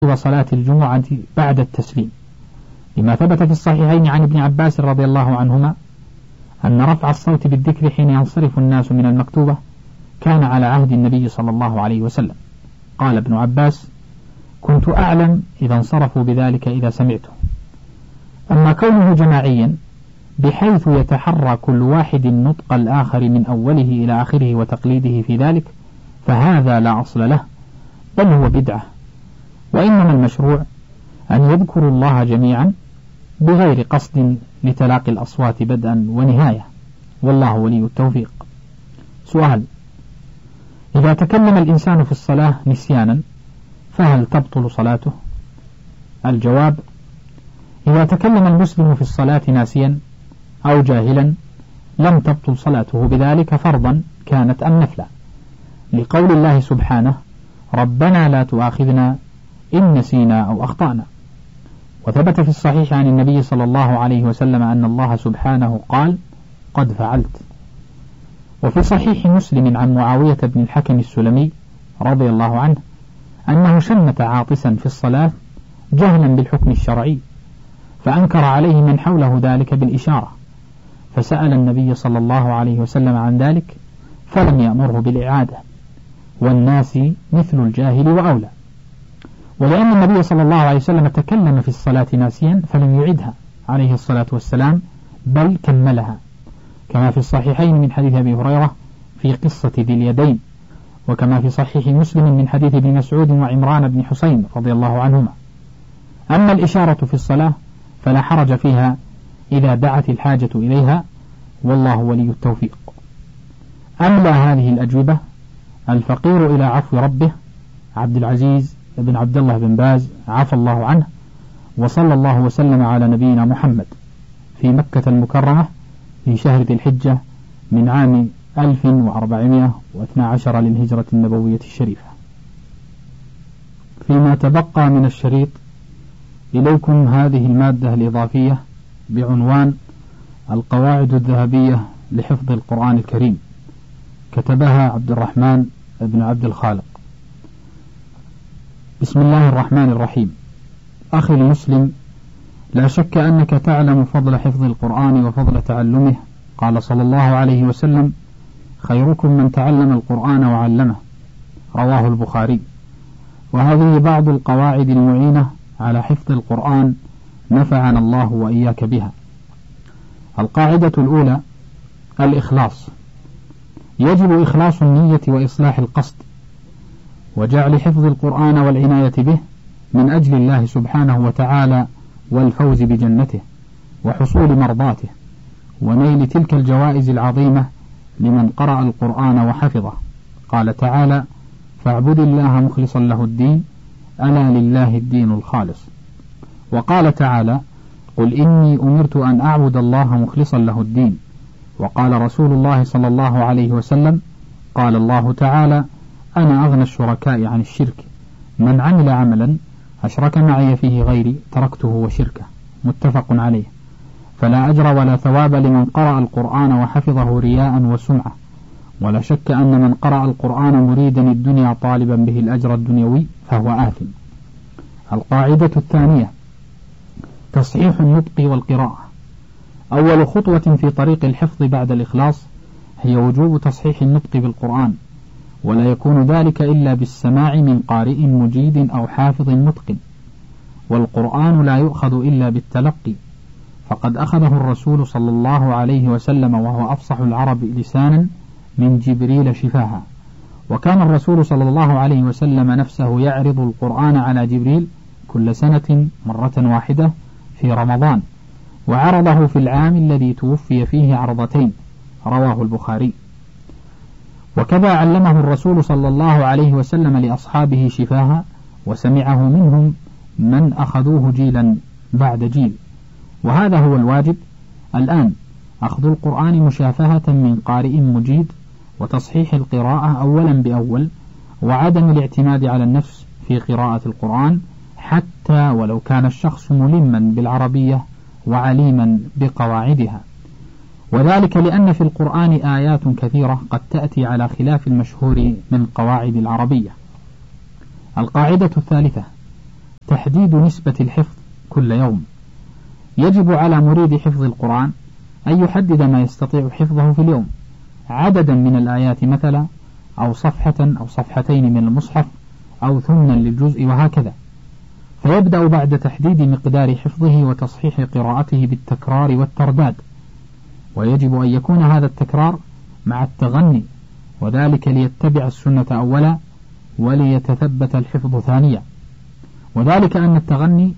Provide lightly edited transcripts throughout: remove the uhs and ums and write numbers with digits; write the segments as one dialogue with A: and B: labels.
A: وصلاة الجمعة بعد التسليم، لما ثبت في الصحيحين عن ابن عباس رضي الله عنهما أن رفع الصوت بالذكر حين ينصرف الناس من المكتوبة كان على عهد النبي صلى الله عليه وسلم. قال ابن عباس: كنت أعلم إذا انصرفوا بذلك إذا سمعته. أما كونه جماعيا بحيث يتحرى كل واحد نطق الآخر من أوله إلى آخره وتقليده في ذلك فهذا لا أصل له، بل هو بدعة، وإنما المشروع أن يذكروا الله جميعا بغير قصد لتلاقي الأصوات بدءا ونهاية، والله ولي التوفيق. سؤال: إذا تكلم الإنسان في الصلاة نسيانا فهل تبطل صلاته؟ الجواب: إذا تكلم المسلم في الصلاة ناسيا أو جاهلا لم تبطل صلاته بذلك فرضا كانت أم نفلا، لقول الله سبحانه: ربنا لا تؤاخذنا إن نسينا أو أخطأنا. وثبت في الصحيح عن النبي صلى الله عليه وسلم أن الله سبحانه قال: قد فعلت. وفي صحيح مسلم عن معاوية بن الحكم السلمي رضي الله عنه أنه شمت عاطسا في الصلاة جهلا بالحكم الشرعي، فأنكر عليه من حوله ذلك بالإشارة، فسأل النبي صلى الله عليه وسلم عن ذلك فلم يأمره بالإعادة، والناس مثل الجاهل وأولى. ولأن النبي صلى الله عليه وسلم تكلم في الصلاة ناسيا فلم يعدها عليه الصلاة والسلام، بل كملها، كما في الصحيحين من حديث أبي هريرة في قصة ذي اليدين، وكما في صحيح مسلم من حديث ابن مسعود وعمران بن حسين رضي الله عنهما. أما الإشارة في الصلاة فلا حرج فيها إذا دعت الحاجة إليها، والله ولي التوفيق. أملى هذه الأجوبة الفقير إلى عفو ربه عبد العزيز بن عبد الله بن باز عفى الله عنه، وصلى الله وسلم على نبينا محمد، في مكة المكرمة في شهر ذي الحجة من عام 1412 للهجرة النبوية الشريفة. فيما تبقى من الشريط إليكم هذه المادة الإضافية بعنوان القواعد الذهبية لحفظ القرآن الكريم، كتبها عبد الرحمن بن عبد الخالق. بسم الله الرحمن الرحيم. أخي المسلم، لا شك أنك تعلم فضل حفظ القرآن وفضل تعلمه. قال صلى الله عليه وسلم: خيركم من تعلم القرآن وعلمه، رواه البخاري. وهذه بعض القواعد المعينة على حفظ القرآن، نفعنا الله وإياك بها. القاعدة الأولى: الإخلاص. يجب إخلاص النية وإصلاح القصد، وجعل حفظ القرآن والعناية به من أجل الله سبحانه وتعالى والفوز بجنته وحصول مرضاته ونيل تلك الجوائز العظيمة لمن قرأ القرآن وحفظه. قال تعالى: فاعبد الله مخلصا له الدين ألا لله الدين الخالص. وقال تعالى: قل إني أمرت أن أعبد الله مخلصا له الدين. وقال رسول الله صلى الله عليه وسلم: قال الله تعالى: أنا أغنى الشركاء عن الشرك، من عمل عملا أشرك معي فيه غيري تركته وشركه، متفق عليه. فلا أجر ولا ثواب لمن قرأ القرآن وحفظه رياء وسمعة، ولا شك أن من قرأ القرآن مريدا الدنيا طالبا به الأجر الدنيوي فهو آثم. القاعدة الثانية: تصحيح النطق والقراءة. أول خطوة في طريق الحفظ بعد الإخلاص هي وجوب تصحيح النطق بالقرآن، ولا يكون ذلك إلا بالسماع من قارئ مجيد أو حافظ متقن، والقرآن لا يؤخذ إلا بالتلقي، فقد أخذه الرسول صلى الله عليه وسلم وهو أفصح العرب لسانا من جبريل شفاها. وكان الرسول صلى الله عليه وسلم نفسه يعرض القرآن على جبريل كل سنة مرة واحدة في رمضان، وعرضه في العام الذي توفي فيه عرضتين، رواه البخاري. وكذا علمه الرسول صلى الله عليه وسلم لأصحابه شفاها، وسمعه منهم من أخذوه جيلا بعد جيل. وهذا هو الواجب الآن: أخذ القرآن مشافهة من قارئ مجيد، وتصحيح القراءة أولا بأول، وعدم الاعتماد على النفس في قراءة القرآن حتى ولو كان الشخص ملما بالعربية وعليما بقواعدها. وذلك لأن في القرآن آيات كثيرة قد تأتي على خلاف المشهور من قواعد العربية. القاعدة الثالثة: تحديد نسبة الحفظ كل يوم. يجب على مريد حفظ القرآن أن يحدد ما يستطيع حفظه في اليوم، عددا من الآيات مثلا، أو صفحة أو صفحتين من المصحف، أو ثمنا للجزء، وهكذا. فيبدأ بعد تحديد مقدار حفظه وتصحيح قراءته بالتكرار والترداد، ويجب أن يكون هذا التكرار مع التغني، وذلك ليتبع السنة أولا وليتثبت الحفظ ثانيا. وذلك أن التغني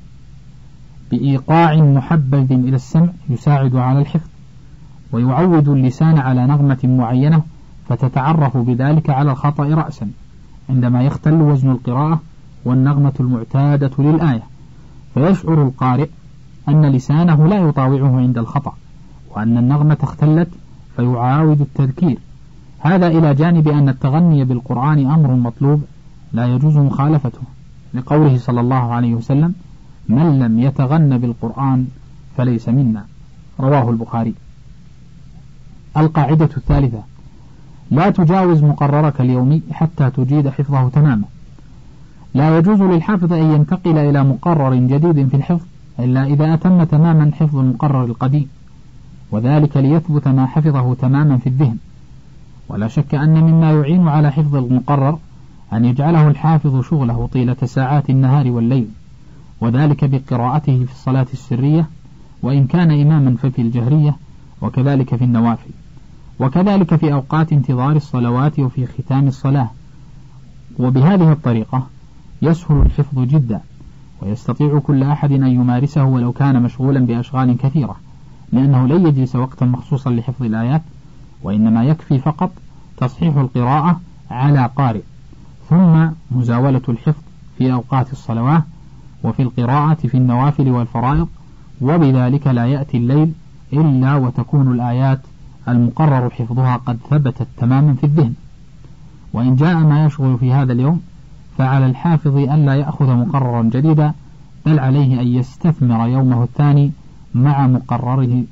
A: بإيقاع محبب إلى السمع يساعد على الحفظ، ويعود اللسان على نغمة معينة، فتتعرف بذلك على الخطأ رأسا عندما يختل وزن القراءة والنغمة المعتادة للآية، فيشعر القارئ أن لسانه لا يطاوعه عند الخطأ، وأن النغمة اختلت، فيعاود التذكير. هذا إلى جانب أن التغني بالقرآن أمر مطلوب لا يجوز مخالفته، لقوله صلى الله عليه وسلم: من لم يتغن بالقرآن فليس منا، رواه البخاري. القاعدة الثالثة: لا تجاوز مقررك اليومي حتى تجيد حفظه تماما. لا يجوز للحافظ أن ينتقل إلى مقرر جديد في الحفظ إلا إذا أتم تماما حفظ المقرر القديم، وذلك ليثبت ما حفظه تماما في الذهن. ولا شك أن مما يعين على حفظ المقرر أن يجعله الحافظ شغله طيلة ساعات النهار والليل، وذلك بقراءته في الصلاة السرية، وإن كان إماما ففي الجهرية، وكذلك في النوافل، وكذلك في أوقات انتظار الصلوات وفي ختام الصلاة. وبهذه الطريقة يسهل الحفظ جدا، ويستطيع كل أحد أن يمارسه ولو كان مشغولا بأشغال كثيرة، لأنه لن يجلس وقتا مخصوصا لحفظ الآيات، وإنما يكفي فقط تصحيح القراءة على قارئ، ثم مزاولة الحفظ في أوقات الصلوات وفي القراءة في النوافل والفرائض، وبذلك لا يأتي الليل إلا وتكون الآيات المقرر حفظها قد ثبتت تماما في الذهن. وإن جاء ما يشغل في هذا اليوم فعلى الحافظ أن لا يأخذ مقررا جديدا، بل عليه أن يستثمر يومه الثاني مع مقرره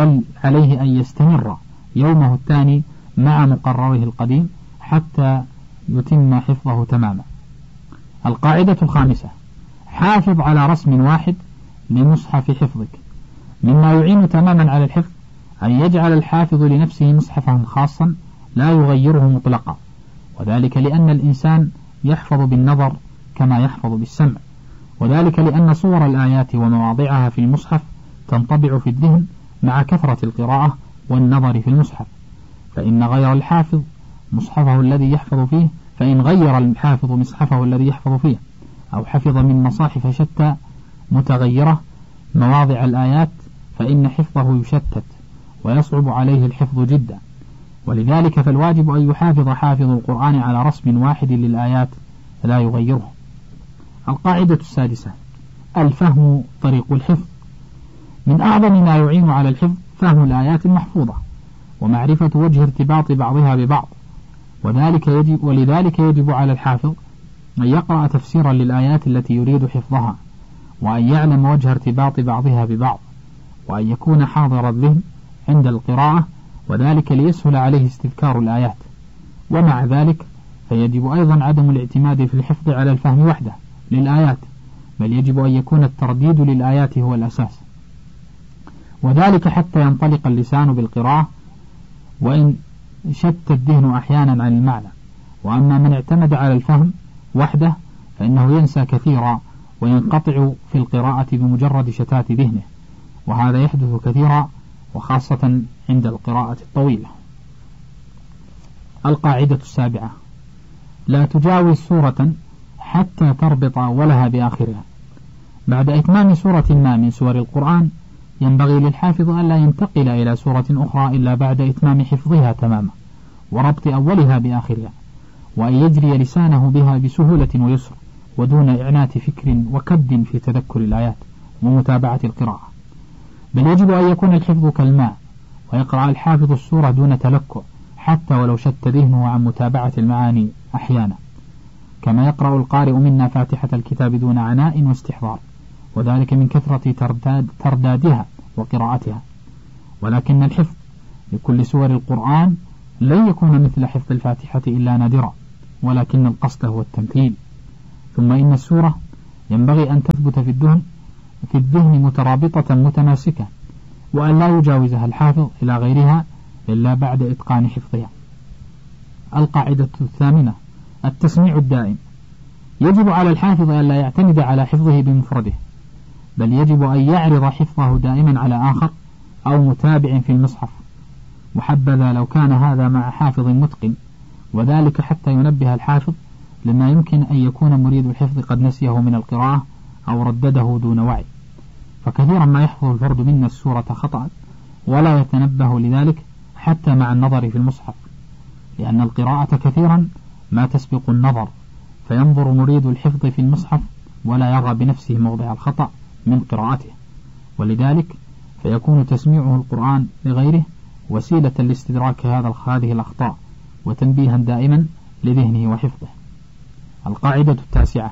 A: مع مقرره القديم حتى يتم حفظه تماما. القاعدة الخامسة: حافظ على رسم واحد لمصحف حفظك. مما يعين تماما على الحفظ أن يجعل الحافظ لنفسه مصحفا خاصا لا يغيره مطلقا، وذلك لأن الإنسان يحفظ بالنظر كما يحفظ بالسمع، وذلك لأن صور الآيات ومواضعها في المصحف تنطبع في الذهن مع كثرة القراءة والنظر في المصحف. فإن غير الحافظ مصحفه الذي يحفظ فيه، فإن غير الحافظ مصحفه الذي يحفظ فيه، أو حفظ من مصاحف شتى متغيرة مواضع الآيات، فإن حفظه يشتت ويصعب عليه الحفظ جدا. ولذلك فالواجب أن يحافظ حافظ القرآن على رسم واحد للآيات لا يغيره. القاعدة السادسة: الفهم طريق الحفظ. من أعظم ما يعين على الحفظ فهم الآيات المحفوظة ومعرفة وجه ارتباط بعضها ببعض، ولذلك يجب على الحافظ أن يقرأ تفسيرا للآيات التي يريد حفظها، وأن يعلم وجه ارتباط بعضها ببعض، وأن يكون حاضر الذهن عند القراءة، وذلك ليسهل عليه استذكار الآيات. ومع ذلك فيجب أيضا عدم الاعتماد في الحفظ على الفهم وحده للآيات، بل يجب أن يكون الترديد للآيات هو الأساس، وذلك حتى ينطلق اللسان بالقراءة وإن شتت الذهن أحيانا عن المعنى. وأما من اعتمد على الفهم وحده فإنه ينسى كثيرا وينقطع في القراءة بمجرد شتات ذهنه، وهذا يحدث كثيرا وخاصة عند القراءة الطويلة. القاعدة السابعة: لا تجاوز سورة حتى تربط أولها بآخرها. بعد إتمام سورة ما من سور القرآن ينبغي للحافظ ألا ينتقل إلى سورة أخرى إلا بعد إتمام حفظها تماما وربط أولها بآخرها، وأن يجري لسانه بها بسهولة ويسر ودون إعنات فكر وكد في تذكر الآيات ومتابعة القراءة، بل يجب أن يكون الحفظ كالماء، ويقرأ الحافظ السورة دون تلكؤ حتى ولو شت ذهنه عن متابعة المعاني أحيانا، كما يقرأ القارئ منا فاتحة الكتاب دون عناء واستحضار، وذلك من كثرة تردادها وقراءتها. ولكن الحفظ لكل سور القرآن لن يكون مثل حفظ الفاتحة إلا نادرا، ولكن القصد هو التمثيل. ثم إن السورة ينبغي أن تثبت في الذهن مترابطة متماسكة، وأن لا يجاوزها الحافظ إلى غيرها إلا بعد إتقان حفظها. القاعدة 8: التسميع الدائم. يجب على الحافظ أن لا يعتمد على حفظه بمفرده، بل يجب أن يعرض حفظه دائما على آخر أو متابع في المصحف، وحبذا لو كان هذا مع حافظ متقن، وذلك حتى ينبه الحافظ لما يمكن أن يكون مريد الحفظ قد نسيه من القراءة أو ردده دون وعي، فكثيرا ما يحفظ الفرد منا السورة خطأ ولا يتنبه لذلك حتى مع النظر في المصحف، لأن القراءة كثيرا ما تسبق النظر، فينظر مريد الحفظ في المصحف ولا يرى بنفسه موضع الخطأ من قراءته، ولذلك فيكون تسميعه القرآن لغيره وسيلة لاستدراك هذه الأخطاء وتنبيها دائما لذهنه وحفظه. القاعدة 9: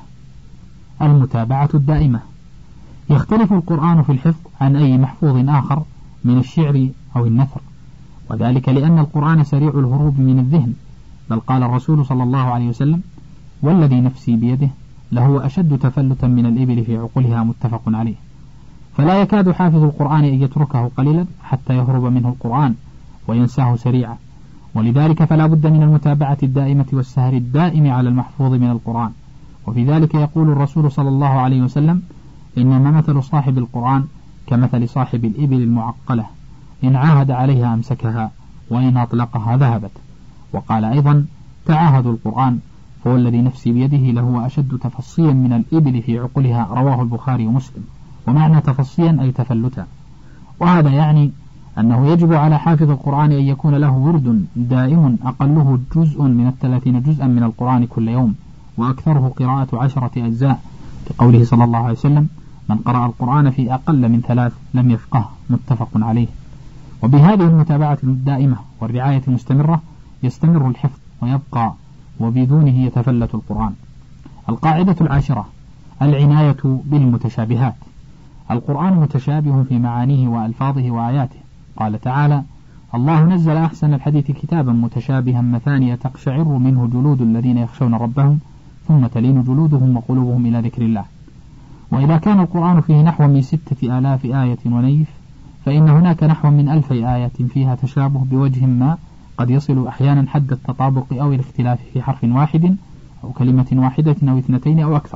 A: المتابعة الدائمة. يختلف القرآن في الحفظ عن أي محفوظ آخر من الشعر أو النثر، وذلك لأن القرآن سريع الهروب من الذهن، بل قال الرسول صلى الله عليه وسلم: والذي نفسي بيده لهو أشد تفلتا من الإبل في عقلها، متفق عليه. فلا يكاد حافظ القرآن أن يتركه قليلا حتى يهرب منه القرآن وينساه سريعا، ولذلك فلا بد من المتابعة الدائمة والسهر الدائم على المحفوظ من القرآن. وفي ذلك يقول الرسول صلى الله عليه وسلم: إنما مثل صاحب القرآن كمثل صاحب الإبل المعقلة، إن عاهد عليها أمسكها وإن أطلقها ذهبت. وقال أيضا: تعاهدوا القرآن فهو الذي نفسي بيده لهو أشد تفصيا من الإبل في عقلها، رواه البخاري ومسلم. ومعنى تفصيا أي تفلتا، وهذا يعني أنه يجب على حافظ القرآن أن يكون له ورد دائم أقله جزء من 30 جزءا من القرآن كل يوم، وأكثره قراءة 10 أجزاء، كقوله صلى الله عليه وسلم: من قرأ القرآن في أقل من 3 لم يفقه، متفق عليه. وبهذه المتابعة الدائمة والرعاية المستمرة يستمر الحفظ ويبقى، وبدونه يتفلت القرآن. القاعدة 10: العناية بالمتشابهات. القرآن متشابه في معانيه وألفاظه وآياته. قال تعالى: الله نزل أحسن الحديث كتابا متشابها مثانية تقشعر منه جلود الذين يخشون ربهم ثم تلين جلودهم وقلوبهم إلى ذكر الله. وإذا كان القرآن فيه نحو من 6000 آية ونيف، فإن هناك نحو من 1000 آية فيها تشابه بوجه ما قد يصل أحيانا حد التطابق أو الاختلاف في حرف واحد أو كلمة واحدة أو 2 أو أكثر.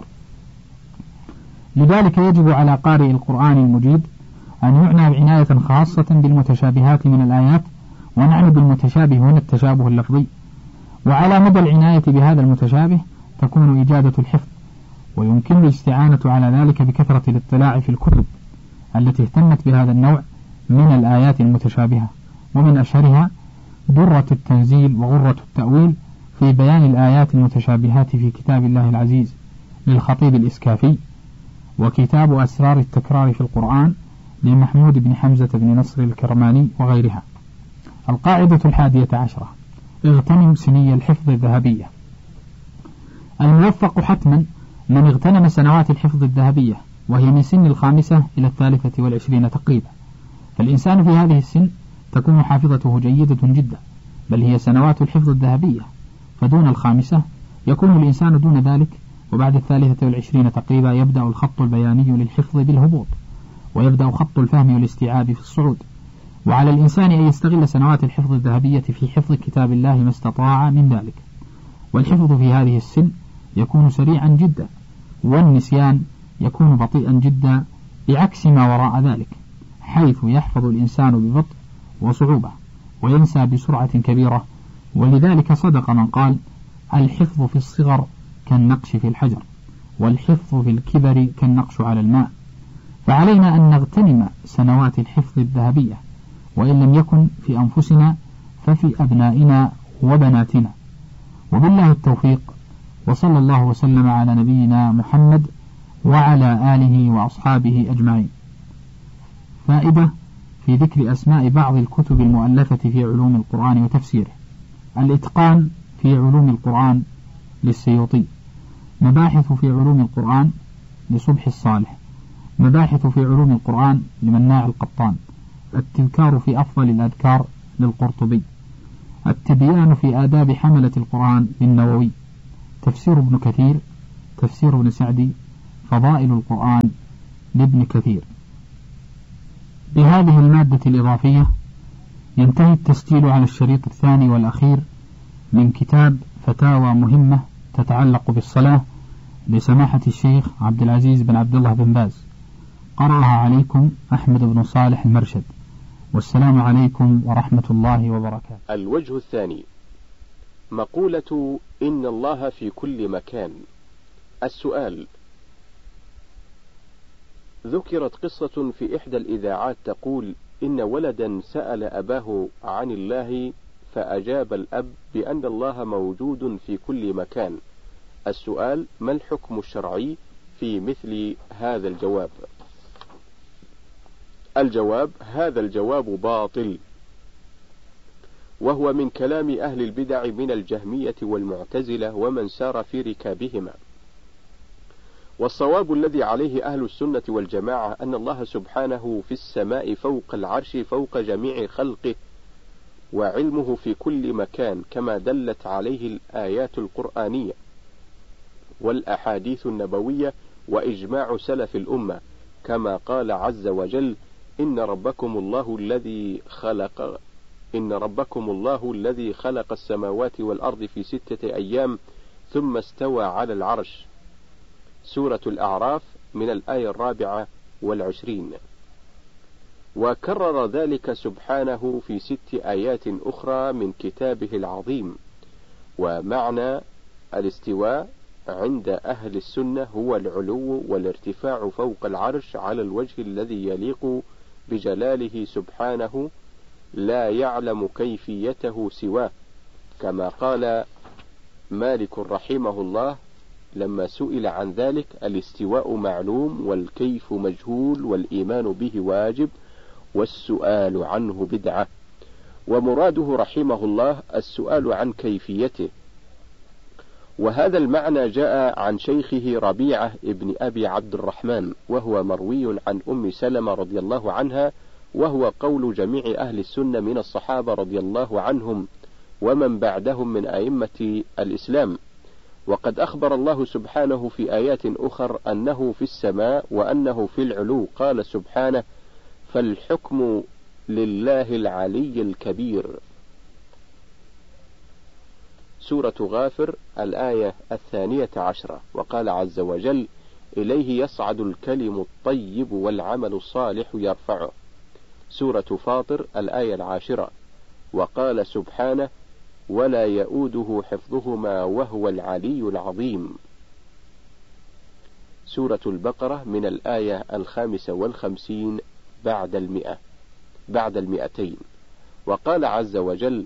A: لذلك يجب على قارئ القرآن المجيد أن يعنى بعناية خاصة بالمتشابهات من الآيات، ونعني بالمتشابه هنا التشابه اللفظي. وعلى مدى العناية بهذا المتشابه تكون إجادة الحفظ، ويمكن الاستعانة على ذلك بكثرة الاطلاع في الكتب التي اهتمت بهذا النوع من الآيات المتشابهة، ومن أشهرها درة التنزيل وغرة التأويل في بيان الآيات المتشابهات في كتاب الله العزيز للخطيب الإسكافي، وكتاب أسرار التكرار في القرآن لمحمود بن حمزة بن نصر الكرماني وغيرها. القاعدة 11: اغتنم سني الحفظ الذهبية. الموفق حتما من اغتنم سنوات الحفظ الذهبية، وهي من سن 5 إلى 23 تقريبا، فالإنسان في هذه السن تكون حافظته جيدة جدا، بل هي سنوات الحفظ الذهبية، فدون 5 يكون الإنسان دون ذلك، وبعد 23 تقريبا يبدأ الخط البياني للحفظ بالهبوط، ويبدأ خط الفهم والاستيعاب في الصعود. وعلى الإنسان أن يستغل سنوات الحفظ الذهبية في حفظ كتاب الله ما استطاع من ذلك. والحفظ في هذه السن يكون سريعا جدا، والنسيان يكون بطيئا جدا، بعكس ما وراء ذلك، حيث يحفظ الإنسان ببطء وصعوبة وينسى بسرعة كبيرة. ولذلك صدق من قال: الحفظ في الصغر كالنقش في الحجر، والحفظ في الكبر كالنقش على الماء. فعلينا أن نغتنم سنوات الحفظ الذهبية، وإن لم يكن في أنفسنا ففي أبنائنا وبناتنا. وبالله التوفيق، وصلى الله وسلم على نبينا محمد وعلى آله وأصحابه أجمعين. فائدة في ذكر أسماء بعض الكتب المؤلفة في علوم القرآن وتفسيره: الإتقان في علوم القرآن للسيوطي، مباحث في علوم القرآن لصبح الصالح، مباحث في علوم القرآن لمناع القطان، التذكار في أفضل الأذكار للقرطبي، التبيان في آداب حملة القرآن للنووي، تفسير ابن كثير، تفسير ابن سعدي، فضائل القرآن لابن كثير. بهذه المادة الإضافية ينتهي التسجيل على الشريط الثاني والأخير من كتاب فتاوى مهمة تتعلق بالصلاة لسماحة الشيخ عبد العزيز بن عبد الله بن باز. قرأها عليكم أحمد بن صالح المرشد، والسلام عليكم ورحمة الله وبركاته.
B: الوجه الثاني: مقولة إن الله في كل مكان. السؤال: ذكرت قصة في إحدى الإذاعات تقول إن ولدا سأل أباه عن الله فأجاب الأب بأن الله موجود في كل مكان. السؤال: ما الحكم الشرعي في مثل هذا الجواب؟ الجواب: هذا الجواب باطل، وهو من كلام أهل البدع من الجهمية والمعتزلة ومن سار في ركابهما. والصواب الذي عليه أهل السنة والجماعة أن الله سبحانه في السماء فوق العرش فوق جميع خلقه، وعلمه في كل مكان كما دلت عليه الآيات القرآنية والأحاديث النبوية وإجماع سلف الأمة، كما قال عز وجل: إن ربكم الله الذي خلق السماوات والأرض في 6 أيام ثم استوى على العرش. سورة الأعراف من الآية 24. وكرر ذلك سبحانه في 6 آيات أخرى من كتابه العظيم. ومعنى الاستواء عند أهل السنة هو العلو والارتفاع فوق العرش على الوجه الذي يليق بجلاله سبحانه، لا يعلم كيفيته سواه، كما قال مالك رحمه الله لما سئل عن ذلك: الاستواء معلوم والكيف مجهول والإيمان به واجب والسؤال عنه بدعة. ومراده رحمه الله السؤال عن كيفيته. وهذا المعنى جاء عن شيخه ربيعة ابن أبي عبد الرحمن، وهو مروي عن أم سلمة رضي الله عنها، وهو قول جميع أهل السنة من الصحابة رضي الله عنهم ومن بعدهم من أئمة الإسلام. وقد أخبر الله سبحانه في آيات أخر أنه في السماء وأنه في العلو، قال سبحانه: فالحكم لله العلي الكبير. سورة غافر الآية 12. وقال عز وجل: إليه يصعد الكلم الطيب والعمل الصالح يرفعه. سورة فاطر الآية 10. وقال سبحانه: ولا يؤوده حفظهما وهو العلي العظيم. سورة البقرة من الآية 55 بعد 200. وقال عز وجل: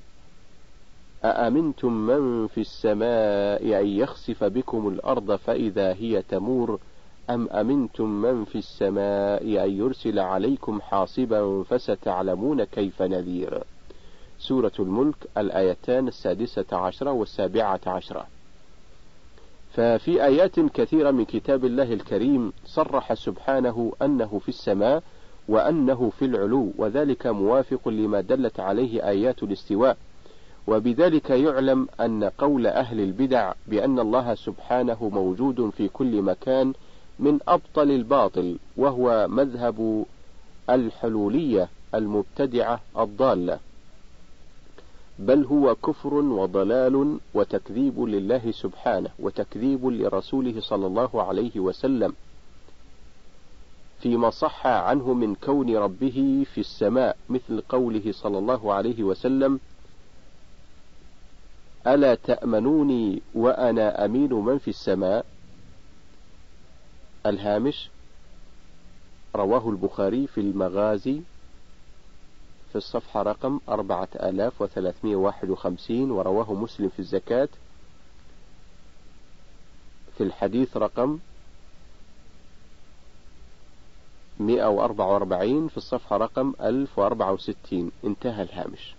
B: أأمنتم من في السماء أن يخسف بكم الأرض فإذا هي تمور أم أمنتم من في السماء أن يرسل عليكم حاصبا فستعلمون كيف نذير. سورة الملك الآيتان 16 و17. ففي آيات كثيرة من كتاب الله الكريم صرح سبحانه أنه في السماء وأنه في العلو، وذلك موافق لما دلت عليه آيات الاستواء. وبذلك يعلم أن قول أهل البدع بأن الله سبحانه موجود في كل مكان من أبطل الباطل، وهو مذهب الحلولية المبتدعة الضالة، بل هو كفر وضلال وتكذيب لله سبحانه وتكذيب لرسوله صلى الله عليه وسلم فيما صح عنه من كون ربه في السماء، مثل قوله صلى الله عليه وسلم: ألا تأمنوني وأنا أمين من في السماء. الهامش: رواه البخاري في المغازي في الصفحة رقم 4351، ورواه مسلم في الزكاة في الحديث رقم 144 في الصفحة رقم 1064. انتهى الهامش.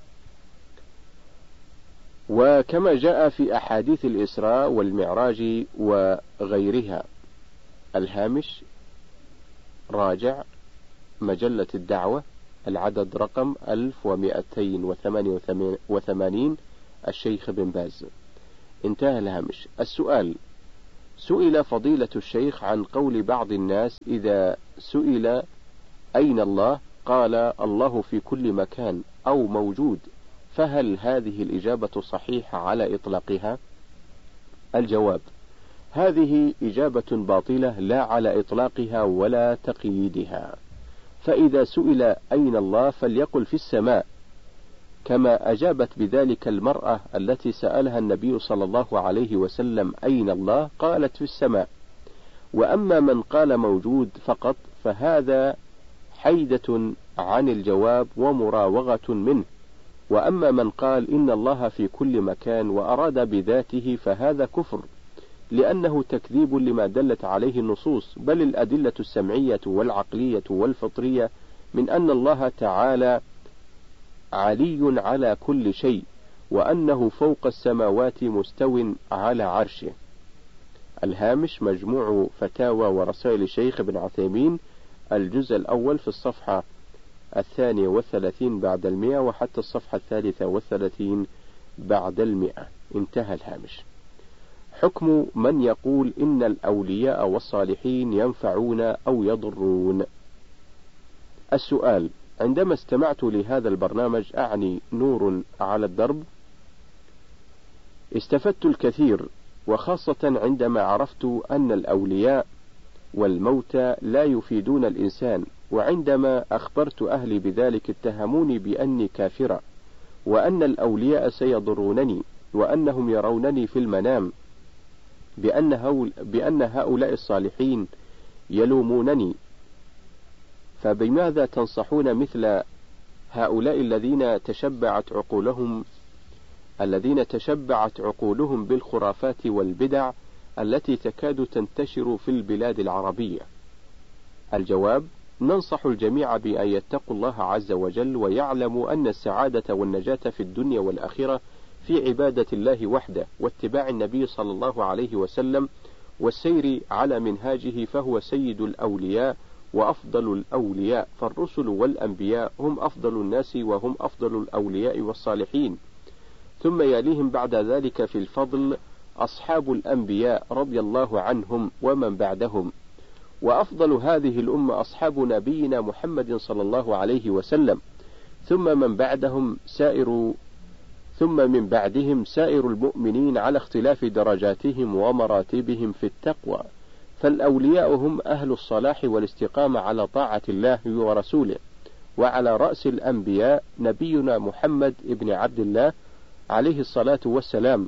B: وكما جاء في أحاديث الإسراء والمعراج وغيرها. الهامش: راجع مجلة الدعوة العدد رقم 1288 الشيخ بن باز. انتهى الهامش. السؤال: سئل فضيلة الشيخ عن قول بعض الناس إذا سئل أين الله قال الله في كل مكان أو موجود، فهل هذه الإجابة صحيحة على إطلاقها؟ الجواب: هذه إجابة باطلة لا على إطلاقها ولا تقييدها، فإذا سئل أين الله فليقل في السماء، كما أجابت بذلك المرأة التي سألها النبي صلى الله عليه وسلم أين الله قالت في السماء. وأما من قال موجود فقط فهذا حيدة عن الجواب ومراوغة منه، وأما من قال إن الله في كل مكان وأراد بذاته فهذا كفر، لأنه تكذيب لما دلت عليه النصوص، بل الأدلة السمعية والعقلية والفطرية من أن الله تعالى علي على كل شيء، وأنه فوق السماوات مستو على عرشه. الهامش: مجموع فتاوى ورسائل الشيخ ابن عثيمين، الجزء الأول في الصفحة 32 بعد 100 وحتى الصفحة 33 بعد 100. انتهى الهامش. حكم من يقول إن الأولياء والصالحين ينفعون أو يضرون. السؤال: عندما استمعت لهذا البرنامج، أعني نور على الدرب، استفدت الكثير، وخاصة عندما عرفت أن الأولياء والموتى لا يفيدون الإنسان، وعندما أخبرت أهلي بذلك اتهموني بأني كافرة، وأن الأولياء سيضرونني، وأنهم يرونني في المنام بأن هؤلاء الصالحين يلومونني. فبماذا تنصحون مثل هؤلاء الذين تشبعت عقولهم بالخرافات والبدع التي تكاد تنتشر في البلاد العربية؟ الجواب: ننصح الجميع بأن يتقوا الله عز وجل، ويعلموا أن السعادة والنجاة في الدنيا والآخرة في عبادة الله وحده، واتباع النبي صلى الله عليه وسلم، والسير على منهاجه، فهو سيد الأولياء وأفضل الأولياء، فالرسل والأنبياء هم أفضل الناس، وهم أفضل الأولياء والصالحين، ثم يليهم بعد ذلك في الفضل أصحاب الأنبياء رضي الله عنهم ومن بعدهم، وأفضل هذه الأمة أصحاب نبينا محمد صلى الله عليه وسلم، ثم من بعدهم سائر المؤمنين على اختلاف درجاتهم ومراتبهم في التقوى. فالأولياء هم أهل الصلاح والاستقامة على طاعة الله ورسوله، وعلى رأس الأنبياء نبينا محمد ابن عبد الله عليه الصلاة والسلام،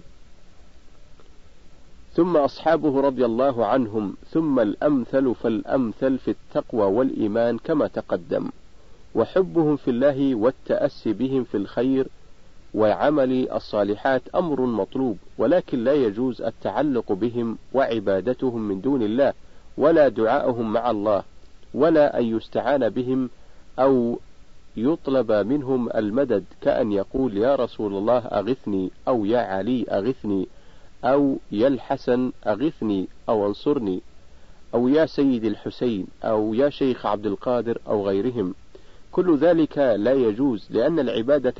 B: ثم أصحابه رضي الله عنهم، ثم الأمثل فالأمثل في التقوى والإيمان كما تقدم. وحبهم في الله والتأسي بهم في الخير وعمل الصالحات أمر مطلوب، ولكن لا يجوز التعلق بهم وعبادتهم من دون الله، ولا دعاءهم مع الله، ولا أن يستعان بهم أو يطلب منهم المدد، كأن يقول يا رسول الله أغثني، أو يا علي أغثني، أو يا الحسن أغثني أو انصرني، أو يا سيد الحسين، أو يا شيخ عبد القادر، أو غيرهم. كل ذلك لا يجوز، لأن العبادة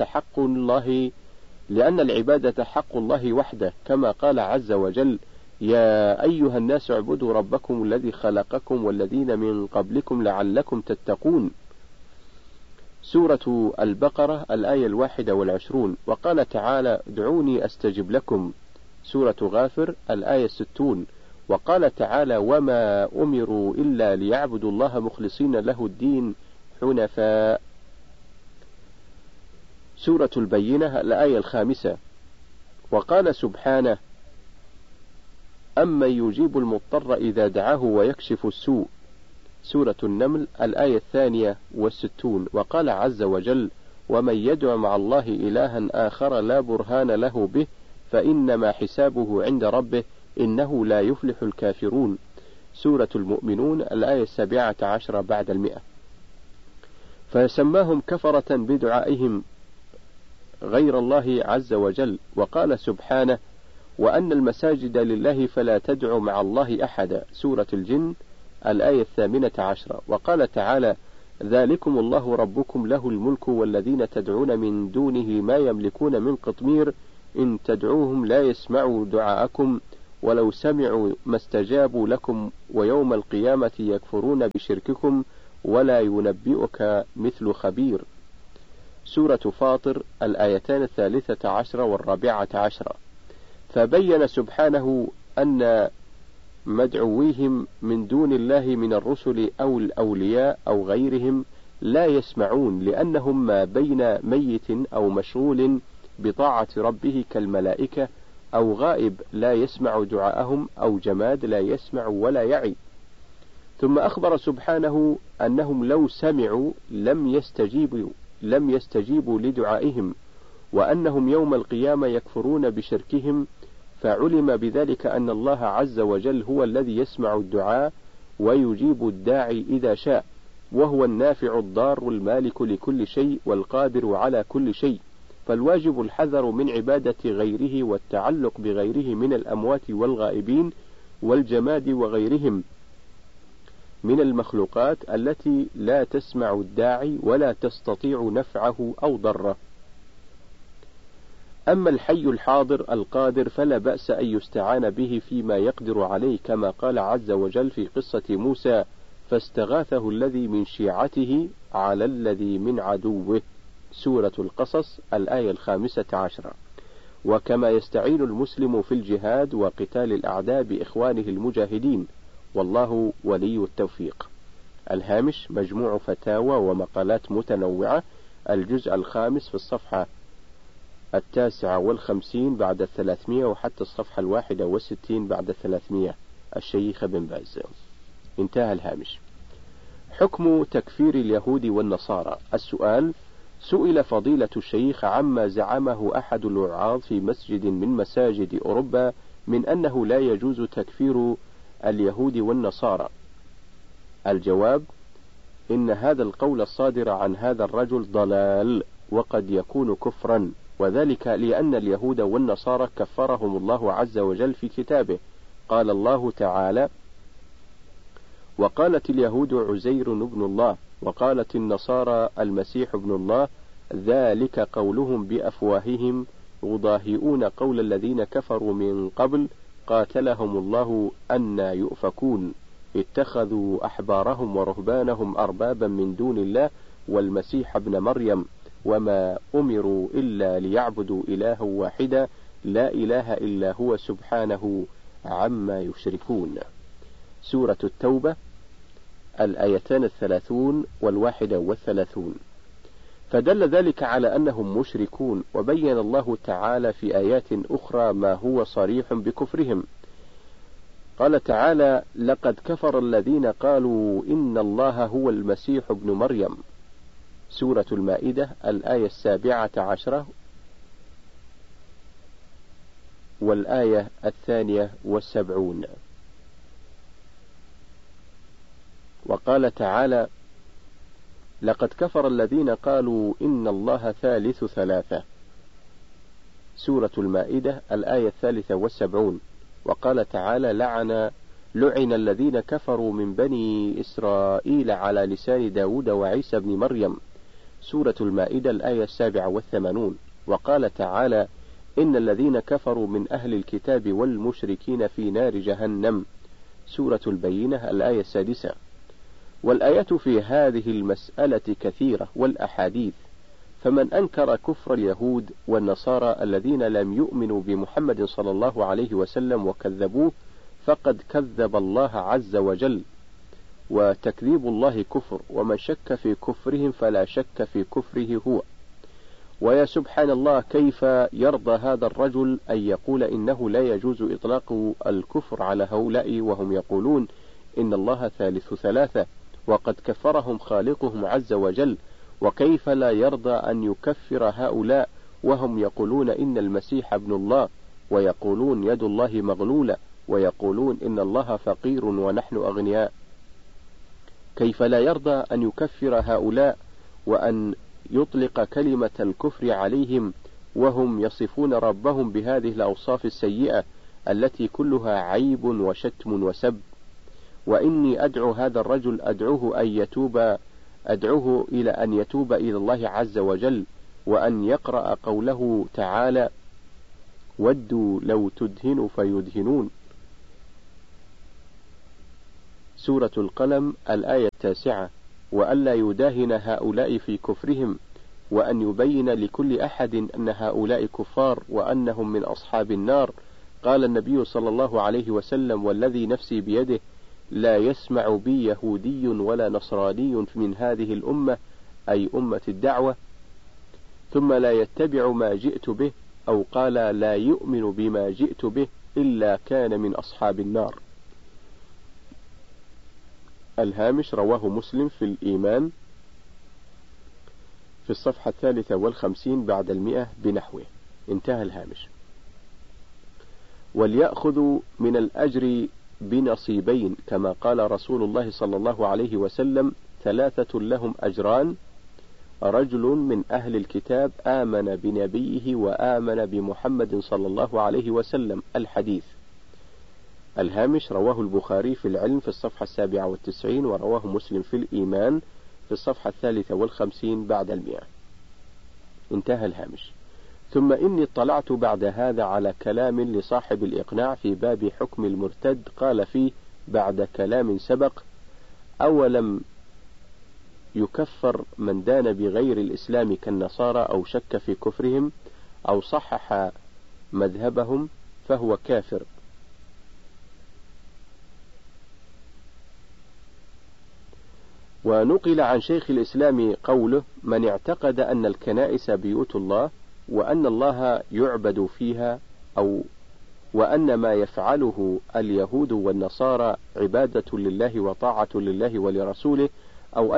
B: حق الله وحده، كما قال عز وجل يا أيها الناس اعبدوا ربكم الذي خلقكم والذين من قبلكم لعلكم تتقون. سورة البقرة الآية 21. وقال تعالى ادعوني أستجب لكم. سورة غافر الآية 60. وقال تعالى وما أمروا إلا ليعبدوا الله مخلصين له الدين حنفاء. سورة البينة الآية 5. وقال سبحانه أمن يجيب المضطر إذا دعاه ويكشف السوء. سورة النمل الآية 62. وقال عز وجل ومن يدع مع الله إلها آخر لا برهان له به فإنما حسابه عند ربه إنه لا يفلح الكافرون. سورة المؤمنون الآية 17 بعد 100. فسماهم كفرة بدعائهم غير الله عز وجل. وقال سبحانه وأن المساجد لله فلا تدع مع الله أحدا. سورة الجن الآية 18. وقال تعالى ذلكم الله ربكم له الملك والذين تدعون من دونه ما يملكون من قطمير إن تدعوهم لا يسمعوا دعاءكم ولو سمعوا ما استجابوا لكم ويوم القيامة يكفرون بشرككم ولا ينبئك مثل خبير. سورة فاطر الآيتان 13 و14. فبين سبحانه أن مدعويهم من دون الله من الرسل أو الأولياء أو غيرهم لا يسمعون، لأنهم ما بين ميت أو مشغول بطاعة ربه كالملائكة، أو غائب لا يسمع دعاءهم، أو جماد لا يسمع ولا يعي. ثم أخبر سبحانه أنهم لو سمعوا لم يستجيبوا لدعائهم، وأنهم يوم القيامة يكفرون بشركهم، فعلم بذلك أن الله عز وجل هو الذي يسمع الدعاء ويجيب الداعي إذا شاء، وهو النافع الضار المالك لكل شيء والقادر على كل شيء، فالواجب الحذر من عبادة غيره والتعلق بغيره من الأموات والغائبين والجماد وغيرهم من المخلوقات التي لا تسمع الداعي ولا تستطيع نفعه أو ضره. أما الحي الحاضر القادر فلا بأس أن يستعان به فيما يقدر عليه، كما قال عز وجل في قصة موسى: فاستغاثه الذي من شيعته على الذي من عدوه. سورة القصص الآية 15. وكما يستعين المسلم في الجهاد وقتال الأعداء بإخوانه المجاهدين، والله ولي التوفيق. الهامش: مجموع فتاوى ومقالات متنوعة، الجزء 5 في الصفحة 59 بعد 300 وحتى الصفحة 61 بعد 300، الشيخ بن باز. انتهى الهامش. حكم تكفير اليهود والنصارى. السؤال: سئل فضيلة الشيخ عما زعمه أحد الوعاظ في مسجد من مساجد أوروبا من أنه لا يجوز تكفير اليهود والنصارى. الجواب: إن هذا القول الصادر عن هذا الرجل ضلال، وقد يكون كفرا، وذلك لأن اليهود والنصارى كفرهم الله عز وجل في كتابه. قال الله تعالى: وقالت اليهود عزير ابن الله، وقالت النصارى المسيح ابن الله، ذلك قولهم بأفواههم يضاهئون قول الذين كفروا من قبل قاتلهم الله أنى يؤفكون، اتخذوا أحبارهم ورهبانهم أربابا من دون الله والمسيح ابن مريم، وما أمروا إلا ليعبدوا إلها واحدا لا إله إلا هو سبحانه عما يشركون. سورة التوبة الآيتان 30 و31. فدل ذلك على أنهم مشركون، وبين الله تعالى في آيات أخرى ما هو صريح بكفرهم. قال تعالى: لقد كفر الذين قالوا إن الله هو المسيح ابن مريم. سورة المائدة الآية 17 والآية 72. وقال تعالى: لقد كفر الذين قالوا إن الله ثالث ثلاثة. سورة المائدة الآية 73. وقال تعالى: لعن الذين كفروا من بني إسرائيل على لسان داود وعيسى بن مريم. سورة المائدة الآية 87. وقال تعالى: إن الذين كفروا من أهل الكتاب والمشركين في نار جهنم. سورة البينة الآية 6. والآيات في هذه المسألة كثيرة والأحاديث، فمن أنكر كفر اليهود والنصارى الذين لم يؤمنوا بمحمد صلى الله عليه وسلم وكذبوه فقد كذب الله عز وجل، وتكذيب الله كفر، ومن شك في كفرهم فلا شك في كفره هو. ويا سبحان الله، كيف يرضى هذا الرجل أن يقول إنه لا يجوز إطلاق الكفر على هؤلاء وهم يقولون إن الله ثالث ثلاثة، وقد كفرهم خالقهم عز وجل؟ وكيف لا يرضى أن يكفر هؤلاء وهم يقولون إن المسيح ابن الله، ويقولون يد الله مغلولة، ويقولون إن الله فقير ونحن أغنياء؟ كيف لا يرضى أن يكفر هؤلاء وأن يطلق كلمة الكفر عليهم وهم يصفون ربهم بهذه الأوصاف السيئة التي كلها عيب وشتم وسب؟ وإني أدعو هذا الرجل، أدعوه إلى أن يتوب إلى الله عز وجل، وأن يقرأ قوله تعالى: ودوا لو تدهن فيدهنون، سورة القلم الآية 9. وألا يداهن هؤلاء في كفرهم، وأن يبين لكل أحد أن هؤلاء كفار وأنهم من أصحاب النار. قال النبي صلى الله عليه وسلم: والذي نفسي بيده لا يسمع بي يهودي ولا نصراني من هذه الأمة، أي أمة الدعوة، ثم لا يتبع ما جئت به، أو قال لا يؤمن بما جئت به، إلا كان من أصحاب النار. الهامش: رواه مسلم في الإيمان في الصفحة 53 بعد 100 بنحوه. انتهى الهامش. وليأخذوا من الأجر بنصيبين، كما قال رسول الله صلى الله عليه وسلم: 3 لهم أجران: رجل من أهل الكتاب آمن بنبيه وآمن بمحمد صلى الله عليه وسلم. الحديث. الهامش: رواه البخاري في العلم في الصفحة 97، ورواه مسلم في الإيمان في الصفحة 53 بعد 100. انتهى الهامش. ثم إني اطلعت بعد هذا على كلام لصاحب الإقناع في باب حكم المرتد، قال فيه بعد كلام سبق: أولم يكفر من دان بغير الإسلام كالنصارى أو شك في كفرهم أو صحح مذهبهم فهو كافر. ونقل عن شيخ الإسلام قوله: من اعتقد أن الكنائس بيوت الله وأن الله يعبد فيها، أو وأن ما يفعله اليهود والنصارى عبادة لله وطاعة لله ولرسوله، أو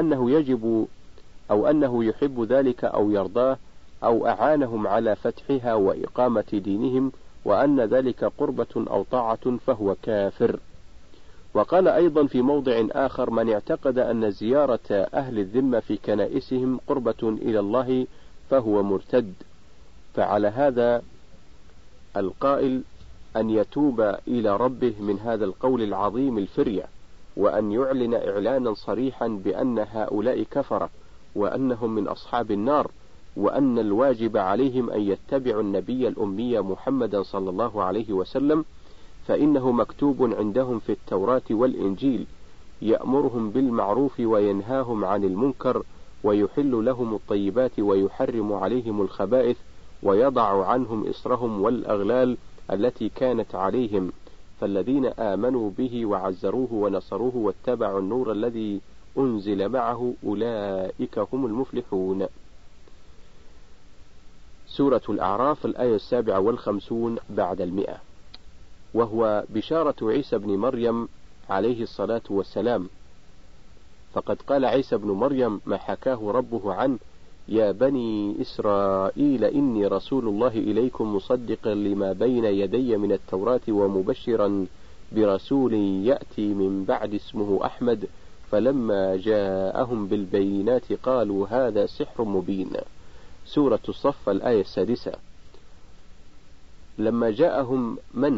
B: أنه يحب ذلك أو يرضاه، أو أعانهم على فتحها وإقامة دينهم، وأن ذلك قربة أو طاعة، فهو كافر. وقال أيضا في موضع آخر: من اعتقد أن زيارة أهل الذمة في كنائسهم قربة إلى الله فهو مرتد. فعلى هذا القائل أن يتوب إلى ربه من هذا القول العظيم الفرية، وأن يعلن إعلانا صريحا بأن هؤلاء كفرة وأنهم من أصحاب النار، وأن الواجب عليهم أن يتبعوا النبي الأمي محمدا صلى الله عليه وسلم، فإنه مكتوب عندهم في التوراة والإنجيل: يأمرهم بالمعروف وينهاهم عن المنكر، ويحل لهم الطيبات ويحرم عليهم الخبائث، ويضع عنهم إصرهم والأغلال التي كانت عليهم. فالذين آمنوا به وعزروه ونصروه واتبعوا النور الذي أنزل معه أولئك هم المفلحون. سورة الأعراف الآية 57 بعد 100. وهو بشارة عيسى بن مريم عليه الصلاة والسلام. فقد قال عيسى بن مريم ما حكاه ربه عنه: يا بني إسرائيل إني رسول الله إليكم مصدقا لما بين يدي من التوراة ومبشرا برسول يأتي من بعد اسمه أحمد. فلما جاءهم بالبينات قالوا هذا سحر مبين. سورة الصف الآية 6. لما جاءهم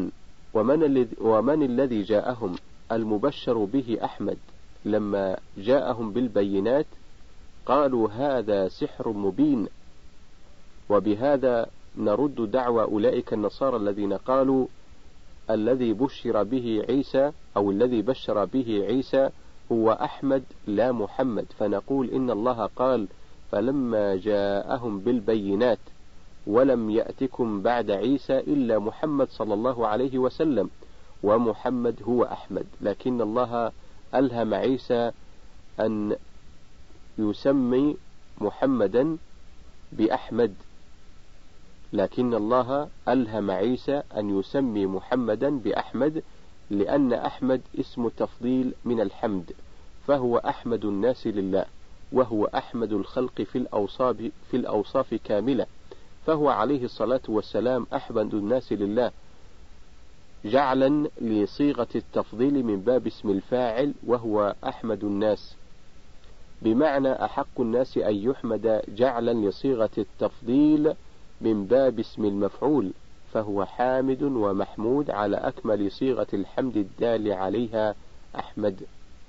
B: ومن الذي جاءهم؟ المبشر به أحمد. لما جاءهم بالبينات قالوا هذا سحر مبين. وبهذا نرد دعوى أولئك النصارى الذين قالوا الذي بشر به عيسى أو الذي بشر به عيسى هو أحمد لا محمد، فنقول إن الله قال: فلما جاءهم بالبينات ولم يأتكم بعد عيسى إلا محمد صلى الله عليه وسلم، ومحمد هو أحمد، لكن الله ألهم عيسى أن يسمي محمدا بأحمد، لكن الله ألهم عيسى أن يسمي محمدا بأحمد، لأن أحمد اسم تفضيل من الحمد، فهو أحمد الناس لله، وهو أحمد الخلق في الأوصاف كاملة، فهو عليه الصلاة والسلام أحمد الناس لله، جعلا لصيغة التفضيل من باب اسم الفاعل، وهو أحمد الناس، بمعنى أحق الناس أن يحمد، جعلا لصيغة التفضيل من باب اسم المفعول، فهو حامد ومحمود على أكمل صيغة الحمد الدال عليها أحمد.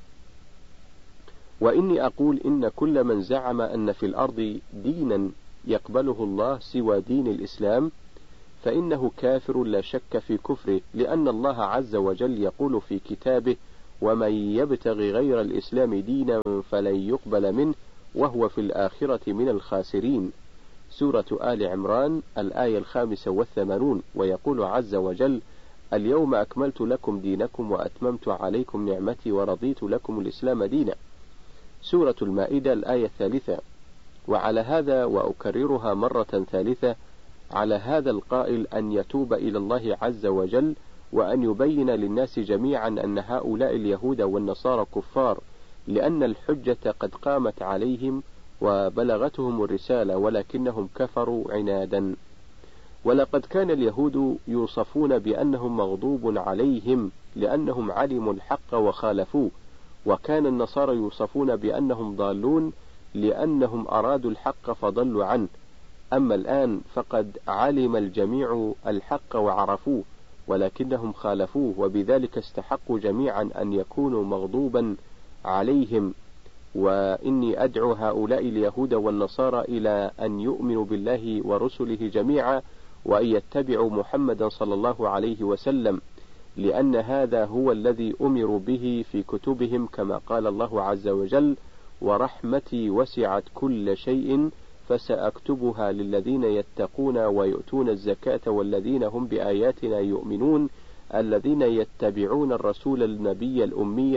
B: وإني أقول إن كل من زعم أن في الأرض دينا يقبله الله سوى دين الإسلام فإنه كافر لا شك في كفره، لأن الله عز وجل يقول في كتابه: ومن يبتغ غير الإسلام دينا فلن يقبل منه وهو في الآخرة من الخاسرين. سورة آل عمران الآية 85. ويقول عز وجل: اليوم أكملت لكم دينكم وأتممت عليكم نعمتي ورضيت لكم الإسلام دينا. سورة المائدة الآية 3. وعلى هذا وأكررها مرة ثالثة، على هذا القائل أن يتوب إلى الله عز وجل، وأن يبين للناس جميعا أن هؤلاء اليهود والنصارى كفار، لأن الحجة قد قامت عليهم وبلغتهم الرسالة ولكنهم كفروا عنادا. ولقد كان اليهود يوصفون بأنهم مغضوب عليهم لأنهم علموا الحق وخالفوه، وكان النصارى يوصفون بأنهم ضالون لأنهم أرادوا الحق فضلوا عنه. أما الآن فقد علم الجميع الحق وعرفوه ولكنهم خالفوه، وبذلك استحقوا جميعا أن يكونوا مغضوبا عليهم. وإني أدعو هؤلاء اليهود والنصارى إلى أن يؤمنوا بالله ورسله جميعا، وأن يتبعوا محمدا صلى الله عليه وسلم، لأن هذا هو الذي أمروا به في كتبهم، كما قال الله عز وجل: ورحمتي وسعت كل شيء فسأكتبها للذين يتقون ويؤتون الزكاة والذين هم بآياتنا يؤمنون الذين يتبعون الرسول النبي الأمي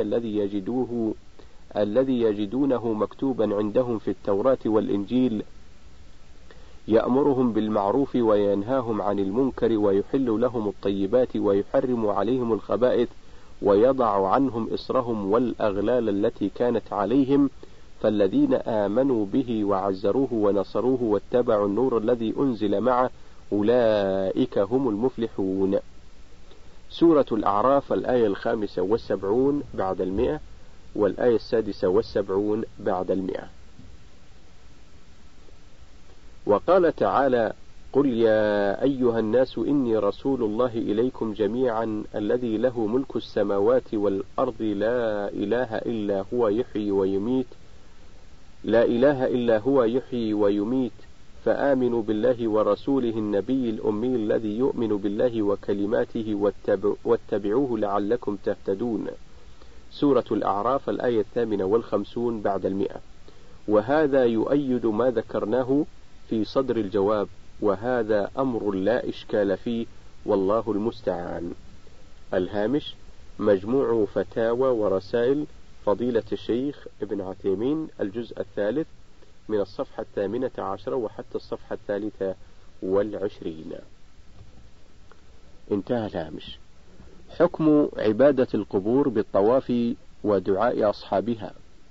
B: الذي يجدونه مكتوبا عندهم في التوراة والإنجيل، يأمرهم بالمعروف وينهاهم عن المنكر ويحل لهم الطيبات ويحرم عليهم الخبائث ويضع عنهم إصرهم والأغلال التي كانت عليهم. فالذين آمنوا به وعزروه ونصروه واتبعوا النور الذي أنزل معه أولئك هم المفلحون. سورة الأعراف الآية 75 بعد 100 والآية 76 بعد 100. وقال تعالى: قل يا أيها الناس إني رسول الله إليكم جميعا الذي له ملك السماوات والأرض لا إله إلا هو يحيي ويميت فآمنوا بالله ورسوله النبي الأمي الذي يؤمن بالله وكلماته واتبعوه لعلكم تهتدون. سورة الأعراف الآية 58 بعد 100. وهذا يؤيد ما ذكرناه في صدر الجواب، وهذا أمر لا إشكال فيه، والله المستعان. الهامش: مجموع فتاوى ورسائل فضيلة الشيخ ابن عثيمين، الجزء 3 من الصفحة 18 وحتى الصفحة 23. انتهى الهامش. حكم عبادة القبور بالطواف ودعاء أصحابها.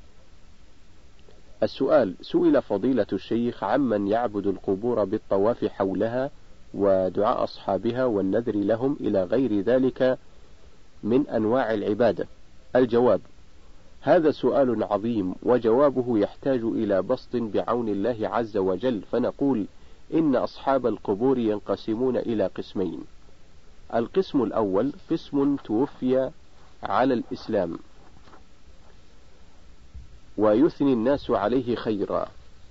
B: السؤال: سئل فضيلة الشيخ عمن يعبد القبور بالطواف حولها ودعاء أصحابها والنذر لهم إلى غير ذلك من أنواع العبادة. الجواب: هذا سؤال عظيم، وجوابه يحتاج إلى بسط بعون الله عز وجل، فنقول إن أصحاب القبور ينقسمون إلى قسمين. القسم الأول قسم توفي على الإسلام ويثني الناس عليه خيرا،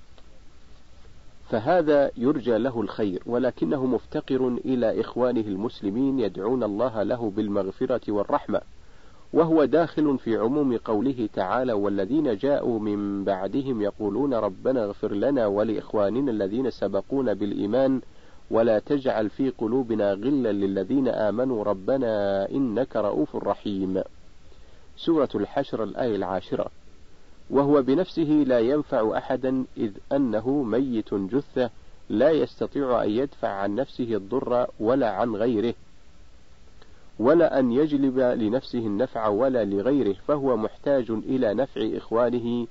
B: فهذا يرجى له الخير، ولكنه مفتقر إلى إخوانه المسلمين يدعون الله له بالمغفرة والرحمة، وهو داخل في عموم قوله تعالى: والذين جاءوا من بعدهم يقولون ربنا اغفر لنا ولإخواننا الذين سبقونا بالإيمان ولا تجعل في قلوبنا غلا للذين آمنوا ربنا إنك رؤوف رحيم. سورة الحشر الآية 10. وهو بنفسه لا ينفع أحدا، إذ أنه ميت جثة لا يستطيع أن يدفع عن نفسه الضر ولا عن غيره، ولا أن يجلب لنفسه النفع ولا لغيره، فهو محتاج إلى نفع إخوانه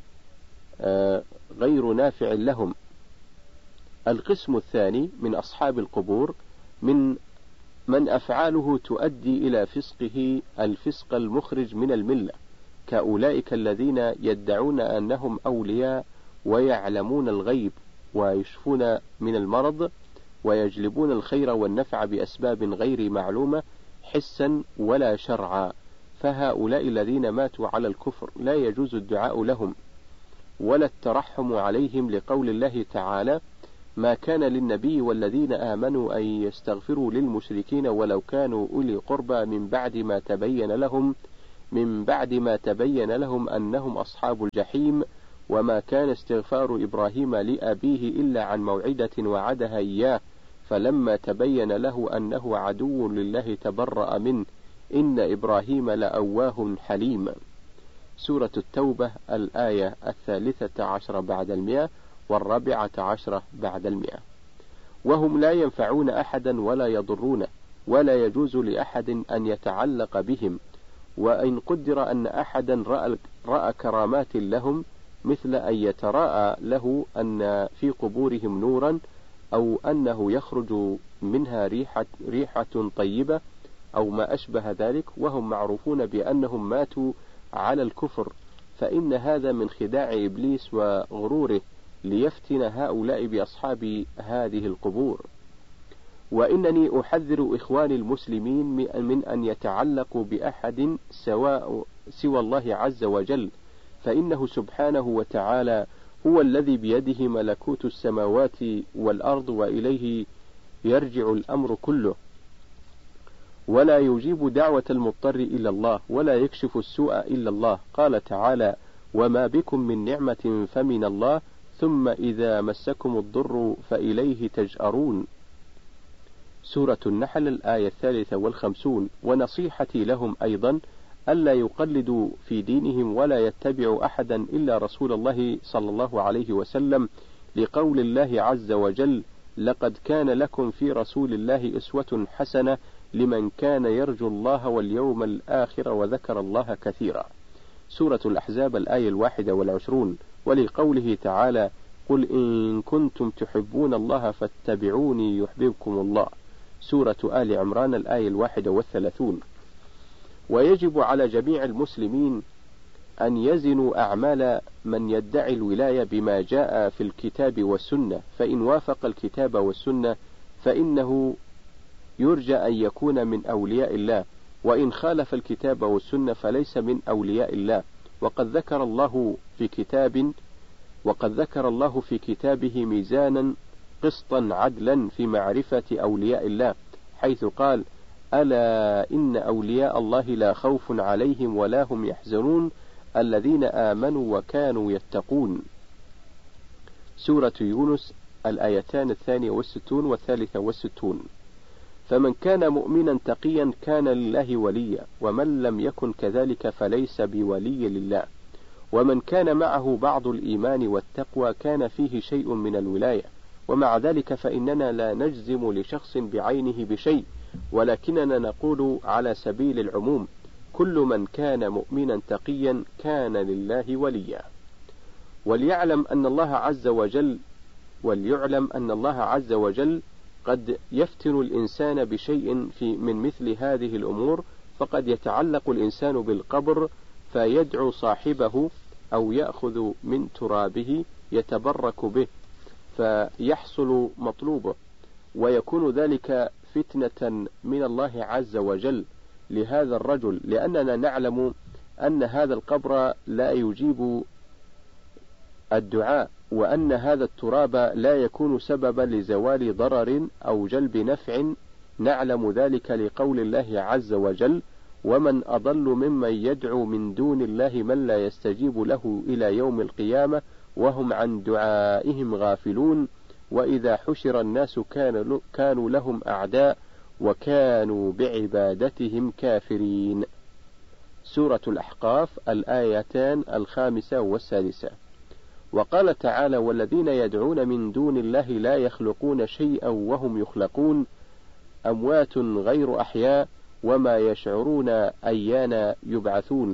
B: غير نافع لهم. القسم الثاني من أصحاب القبور من أفعاله تؤدي إلى فسقه الفسق المخرج من الملة، كأولئك الذين يدعون أنهم أولياء ويعلمون الغيب ويشفون من المرض ويجلبون الخير والنفع بأسباب غير معلومة حسا ولا شرعا، فهؤلاء الذين ماتوا على الكفر لا يجوز الدعاء لهم ولا الترحم عليهم، لقول الله تعالى: ما كان للنبي والذين آمنوا أن يستغفروا للمشركين ولو كانوا أولي قربى من بعد ما تبين لهم من بعد ما تبين لهم أنهم أصحاب الجحيم. وما كان استغفار إبراهيم لأبيه إلا عن موعدة وعدها إياه، فلما تبين له أنه عدو لله تبرأ منه، إن إبراهيم لأواه حليم. سورة التوبة الآية 13 بعد 100 و14 بعد 100. وهم لا ينفعون أحدا ولا يضرونه، ولا يجوز لأحد أن يتعلق بهم. وإن قدر أن أحدا رأى كرامات لهم، مثل أن يتراءى له أن في قبورهم نورا، أو أنه يخرج منها ريحة طيبة، أو ما أشبه ذلك، وهم معروفون بأنهم ماتوا على الكفر، فإن هذا من خداع إبليس وغروره ليفتن هؤلاء بأصحاب هذه القبور. وإنني أحذر إخواني المسلمين من أن يتعلقوا بأحد سوى الله عز وجل، فإنه سبحانه وتعالى هو الذي بيده ملكوت السماوات والأرض، وإليه يرجع الأمر كله، ولا يجيب دعوة المضطر إلا الله، ولا يكشف السوء إلا الله. قال تعالى: وما بكم من نعمة فمن الله، ثم إذا مسكم الضر فإليه تجأرون. سورة النحل الآية 53. ونصيحتي لهم أيضا ألا يقلدوا في دينهم ولا يتبعوا أحدا إلا رسول الله صلى الله عليه وسلم، لقول الله عز وجل: لقد كان لكم في رسول الله أسوة حسنة لمن كان يرجو الله واليوم الآخر وذكر الله كثيرا. سورة الأحزاب الآية 21. ولقوله تعالى: قل إن كنتم تحبون الله فاتبعوني يحببكم الله. سورة آل عمران الآية 31. ويجب على جميع المسلمين أن يزنوا أعمال من يدعي الولاية بما جاء في الكتاب والسنة، فإن وافق الكتاب والسنة فإنه يرجى أن يكون من أولياء الله، وإن خالف الكتاب والسنة فليس من أولياء الله. وقد ذكر الله في كتابه ميزانا قسطا عدلا في معرفة أولياء الله، حيث قال: ألا إن أولياء الله لا خوف عليهم ولا هم يحزنون الذين آمنوا وكانوا يتقون. سورة يونس الآيتان 62 و63. فمن كان مؤمنا تقيا كان لله وليا، ومن لم يكن كذلك فليس بولي لله. ومن كان معه بعض الإيمان والتقوى كان فيه شيء من الولاية. ومع ذلك فإننا لا نجزم لشخص بعينه بشيء، ولكننا نقول على سبيل العموم: كل من كان مؤمنا تقيا كان لله وليا. وليعلم أن الله عز وجل قد يفتن الإنسان بشيء من مثل هذه الأمور، فقد يتعلق الإنسان بالقبر فيدعو صاحبه، أو يأخذ من ترابه يتبرك به فيحصل مطلوبه، ويكون ذلك فتنة من الله عز وجل لهذا الرجل، لأننا نعلم أن هذا القبر لا يجيب الدعاء، وأن هذا التراب لا يكون سببا لزوال ضرر أو جلب نفع. نعلم ذلك لقول الله عز وجل: ومن أضل ممن يدعو من دون الله من لا يستجيب له إلى يوم القيامة وهم عن دعائهم غافلون، وإذا حشر الناس كانوا لهم أعداء وكانوا بعبادتهم كافرين. سورة الأحقاف الآيتان 5 و6. وقال تعالى: والذين يدعون من دون الله لا يخلقون شيئا وهم يخلقون، أموات غير أحياء وما يشعرون أيان يبعثون.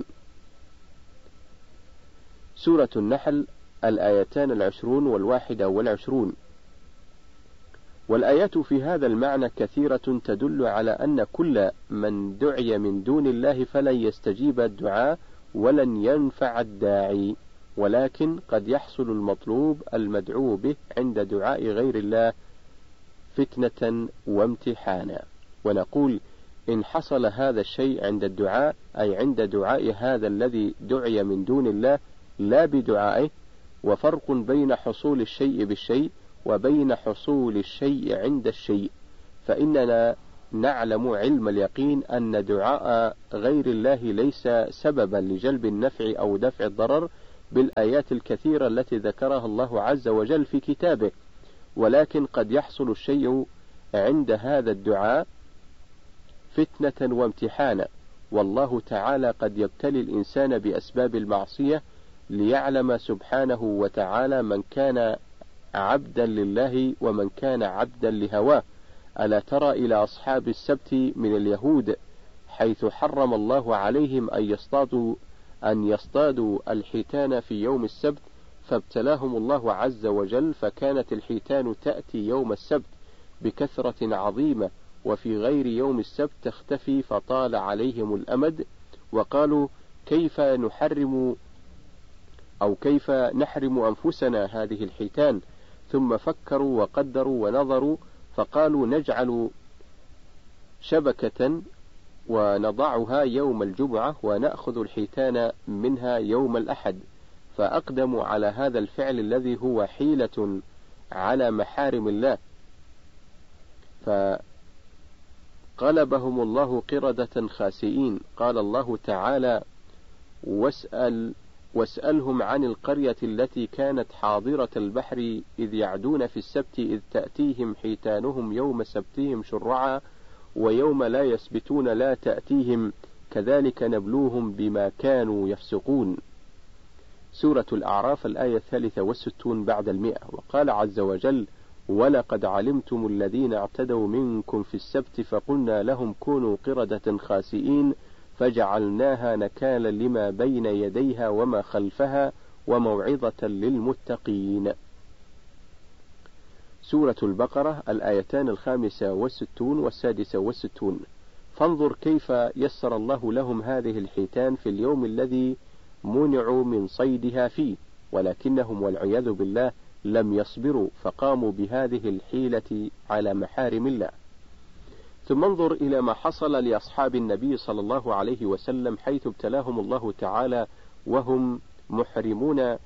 B: سورة النحل الآيتان 20 و21. والآيات في هذا المعنى كثيرة تدل على أن كل من دعي من دون الله فلن يستجيب الدعاء ولن ينفع الداعي، ولكن قد يحصل المطلوب المدعو به عند دعاء غير الله فتنة وامتحانا. ونقول: إن حصل هذا الشيء عند الدعاء، أي عند دعاء هذا الذي دعي من دون الله لا بدعائه، وفرق بين حصول الشيء بالشيء وبين حصول الشيء عند الشيء، فإننا نعلم علم اليقين أن دعاء غير الله ليس سببا لجلب النفع أو دفع الضرر بالآيات الكثيرة التي ذكرها الله عز وجل في كتابه، ولكن قد يحصل الشيء عند هذا الدعاء فتنة وامتحانا، والله تعالى قد يبتلي الإنسان بأسباب المعصية ليعلم سبحانه وتعالى من كان عبدا لله ومن كان عبدا لهواه. ألا ترى إلى أصحاب السبت من اليهود حيث حرم الله عليهم أن يصطادوا الحيتان في يوم السبت، فابتلاهم الله عز وجل، فكانت الحيتان تأتي يوم السبت بكثرة عظيمة، وفي غير يوم السبت تختفي، فطال عليهم الأمد، وقالوا كيف نحرم أنفسنا هذه الحيتان، ثم فكروا وقدروا ونظروا فقالوا نجعل شبكة ونضعها يوم الجمعة ونأخذ الحيتان منها يوم الأحد، فأقدموا على هذا الفعل الذي هو حيلة على محارم الله، فقلبهم الله قردة خاسئين. قال الله تعالى واسألهم عن القرية التي كانت حاضرة البحر إذ يعدون في السبت إذ تأتيهم حيتانهم يوم سبتهم شرعا ويوم لا يسبتون لا تأتيهم كذلك نبلوهم بما كانوا يفسقون. سورة الأعراف الآية 63 بعد 100. وقال عز وجل ولقد علمتم الذين اعتدوا منكم في السبت فقلنا لهم كونوا قردة خاسئين فجعلناها نكالا لما بين يديها وما خلفها وموعظة للمتقين. سورة البقرة الآيتان 65 و66. فانظر كيف يسر الله لهم هذه الحيتان في اليوم الذي منعوا من صيدها فيه، ولكنهم والعياذ بالله لم يصبروا فقاموا بهذه الحيلة على محارم الله. ثم انظر إلى ما حصل لأصحاب النبي صلى الله عليه وسلم حيث ابتلاهم الله تعالى وهم محرمون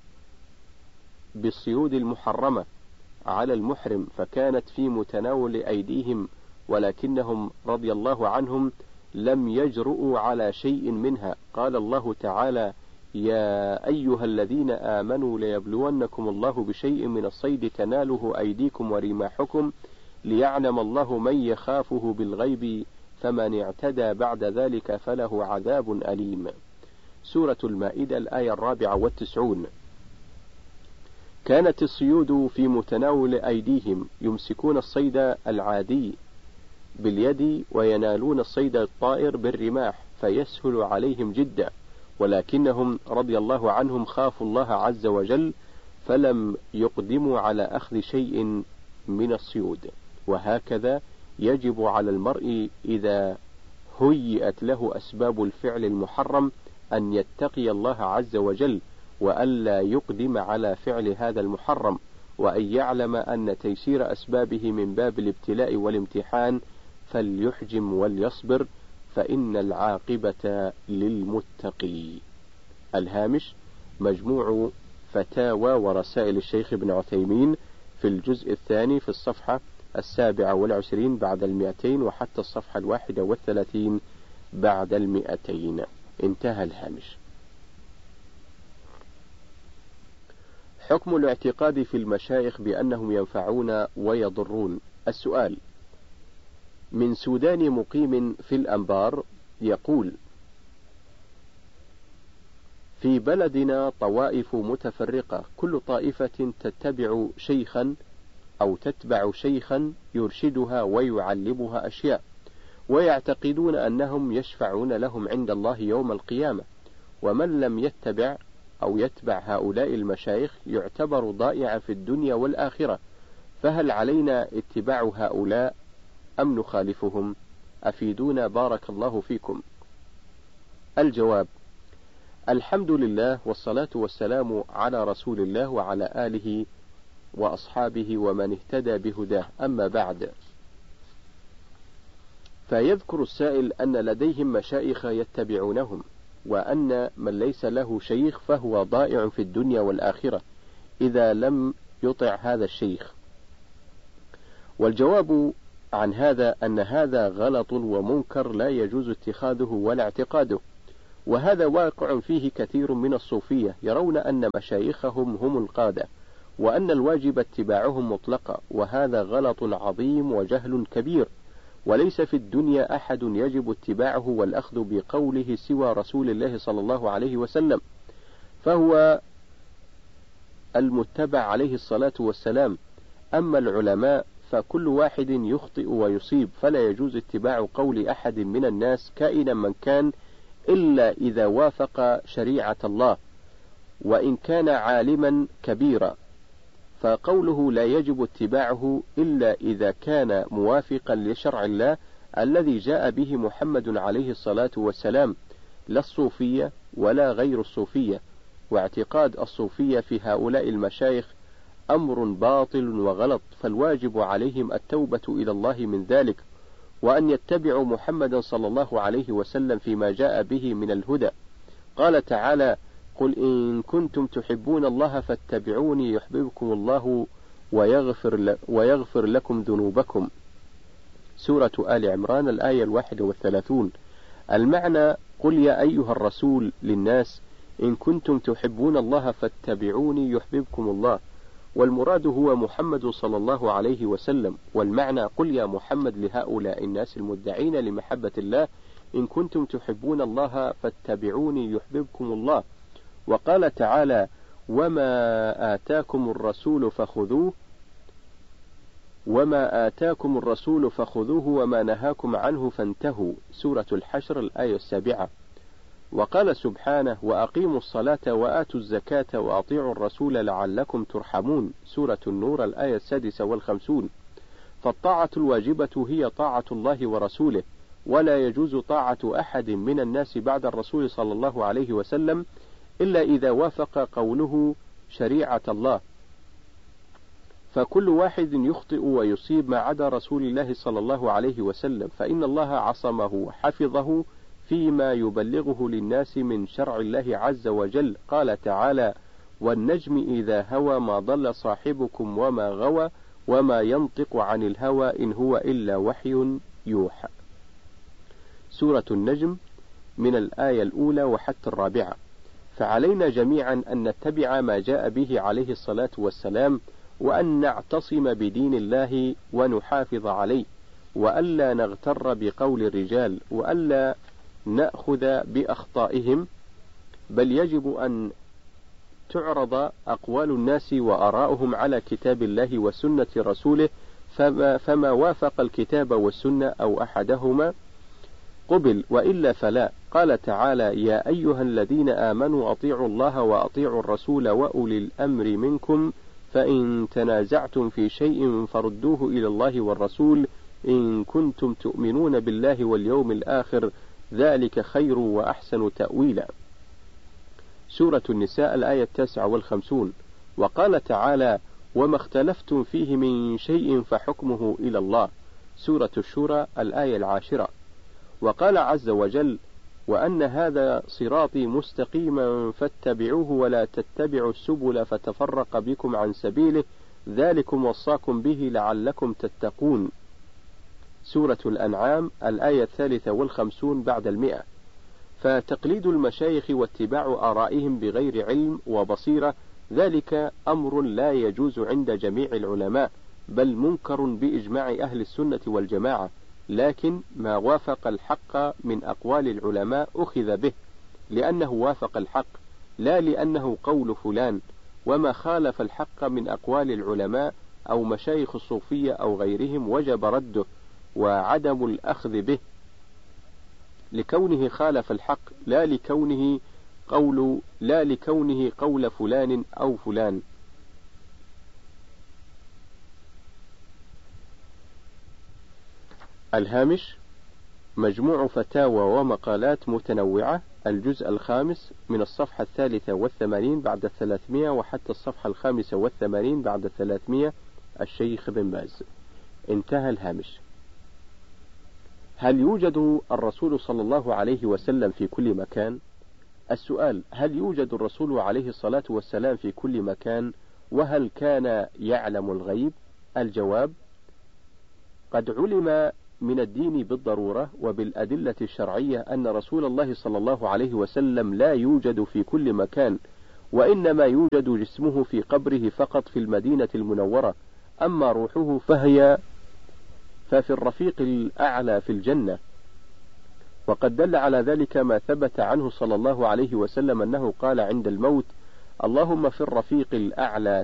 B: بالصيود المحرمة على المحرم، فكانت في متناول أيديهم، ولكنهم رضي الله عنهم لم يجرؤوا على شيء منها. قال الله تعالى يا أيها الذين آمنوا ليبلونكم الله بشيء من الصيد تناله أيديكم ورماحكم ليعلم الله من يخافه بالغيب فمن اعتدى بعد ذلك فله عذاب أليم. سورة المائدة الآية 94. كانت الصيود في متناول أيديهم، يمسكون الصيد العادي باليد وينالون الصيد الطائر بالرماح فيسهل عليهم جدا، ولكنهم رضي الله عنهم خافوا الله عز وجل فلم يقدموا على أخذ شيء من الصيود. وهكذا يجب على المرء إذا هيئت له أسباب الفعل المحرم أن يتقي الله عز وجل وألا يقدم على فعل هذا المحرم، وأن يعلم أن تيسير أسبابه من باب الابتلاء والامتحان، فليحجم وليصبر فإن العاقبة للمتقي. الهامش مجموع فتاوى ورسائل الشيخ ابن عثيمين في الجزء الثاني في الصفحة 27 بعد 200 وحتى الصفحة 31 بعد 200. انتهى الهامش. حكم الاعتقاد في المشايخ بأنهم ينفعون ويضرون. السؤال: من سوداني مقيم في الأنبار يقول: في بلدنا طوائف متفرقة، كل طائفة تتبع شيخا يرشدها ويعلمها أشياء، ويعتقدون أنهم يشفعون لهم عند الله يوم القيامة، ومن لم يتبع هؤلاء المشايخ يعتبر ضائعا في الدنيا والآخرة، فهل علينا اتباع هؤلاء أم نخالفهم؟ أفيدونا بارك الله فيكم. الجواب: الحمد لله والصلاة والسلام على رسول الله وعلى آله وأصحابه ومن اهتدى بهداه، أما بعد. فيذكر السائل أن لديهم مشايخ يتبعونهم، وأن من ليس له شيخ فهو ضائع في الدنيا والآخرة إذا لم يطع هذا الشيخ. والجواب عن هذا أن هذا غلط ومنكر لا يجوز اتخاذه ولا اعتقاده، وهذا واقع فيه كثير من الصوفية، يرون أن مشايخهم هم القادة، وأن الواجب اتباعهم مطلقا، وهذا غلط عظيم وجهل كبير، وليس في الدنيا أحد يجب اتباعه والأخذ بقوله سوى رسول الله صلى الله عليه وسلم، فهو المتبع عليه الصلاة والسلام. أما العلماء فكل واحد يخطئ ويصيب، فلا يجوز اتباع قول أحد من الناس كائنا من كان إلا إذا وافق شريعة الله، وإن كان عالما كبيرا، فقوله لا يجب اتباعه إلا إذا كان موافقا لشرع الله الذي جاء به محمد عليه الصلاة والسلام، لا الصوفية ولا غير الصوفية. واعتقاد الصوفية في هؤلاء المشايخ أمر باطل وغلط، فالواجب عليهم التوبة إلى الله من ذلك، وأن يتبعوا محمدا صلى الله عليه وسلم فيما جاء به من الهدى. قال تعالى: قل إن كنتم تحبون الله فاتبعوني يحببكم الله ويغفر لكم ذنوبكم. سورة آل عمران الآية 31. المعنى: قل يا أيها الرسول للناس إن كنتم تحبون الله فاتبعوني يحببكم الله، والمراد هو محمد صلى الله عليه وسلم. والمعنى: قل يا محمد لهؤلاء الناس المدعين لمحبة الله إن كنتم تحبون الله فاتبعوني يحببكم الله. وقال تعالى: وما آتاكم الرسول فخذوه وما نهاكم عنه فانتهوا. سورة الحشر الآية 7. وقال سبحانه: وأقيموا الصلاة وآتوا الزكاة وأطيعوا الرسول لعلكم ترحمون. سورة النور الآية 56. فالطاعة الواجبة هي طاعة الله ورسوله، ولا يجوز طاعة أحد من الناس بعد الرسول صلى الله عليه وسلم إلا إذا وافق قوله شريعة الله، فكل واحد يخطئ ويصيب ما عدا رسول الله صلى الله عليه وسلم، فإن الله عصمه وحفظه فيما يبلغه للناس من شرع الله عز وجل. قال تعالى: والنجم إذا هوى ما ضل صاحبكم وما غوى وما ينطق عن الهوى إن هو إلا وحي يوحى. سورة النجم من الآية الأولى وحتى 4. فعلينا جميعا أن نتبع ما جاء به عليه الصلاة والسلام، وأن نعتصم بدين الله ونحافظ عليه، وألا نغتر بقول الرجال، وألا نأخذ بأخطائهم، بل يجب أن تعرض أقوال الناس وآراؤهم على كتاب الله وسنة رسوله، فما وافق الكتاب والسنة أو أحدهما قبل، وإلا فلا. قال تعالى: يا أيها الذين آمنوا أطيعوا الله وأطيعوا الرسول وأولي الأمر منكم، فإن تنازعتم في شيء فردوه إلى الله والرسول إن كنتم تؤمنون بالله واليوم الآخر، ذلك خير وأحسن تأويلا. سورة النساء الآية 59. وقال تعالى: وما اختلفتم فيه من شيء فحكمه إلى الله. سورة الشورى الآية 10. وقال عز وجل: وأن هذا صراطي مستقيما فاتبعوه ولا تتبعوا السبل فتفرق بكم عن سبيله ذلكم وصاكم به لعلكم تتقون. سورة الأنعام الآية 53 بعد 100. فتقليد المشايخ واتباع آرائهم بغير علم وبصيرة ذلك أمر لا يجوز عند جميع العلماء، بل منكر بإجماع أهل السنة والجماعة، لكن ما وافق الحق من أقوال العلماء أخذ به لأنه وافق الحق، لا لأنه قول فلان، وما خالف الحق من أقوال العلماء أو مشايخ الصوفية أو غيرهم وجب رده وعدم الأخذ به لكونه خالف الحق، لا لكونه قول فلان أو فلان. الهامش: مجموع فتاوى ومقالات متنوعة، الجزء 5 من الصفحة 83 بعد 300 وحتى الصفحة 85 بعد 300، الشيخ بن باز. انتهى الهامش. هل يوجد الرسول صلى الله عليه وسلم في كل مكان؟ السؤال: هل يوجد الرسول عليه الصلاة والسلام في كل مكان؟ وهل كان يعلم الغيب؟ الجواب: قد علم من الدين بالضرورة وبالأدلة الشرعية أن رسول الله صلى الله عليه وسلم لا يوجد في كل مكان، وإنما يوجد جسمه في قبره فقط في المدينة المنورة، أما روحه ففي الرفيق الأعلى في الجنة. وقد دل على ذلك ما ثبت عنه صلى الله عليه وسلم أنه قال عند الموت: اللهم في الرفيق الأعلى